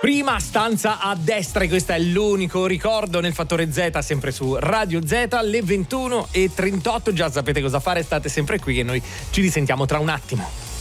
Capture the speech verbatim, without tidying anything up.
Prima stanza a destra, e questo è l'unico ricordo nel Fattore Z, sempre su Radio Z, alle ventuno e trentotto. Già sapete cosa fare, state sempre qui e noi ci risentiamo tra un attimo.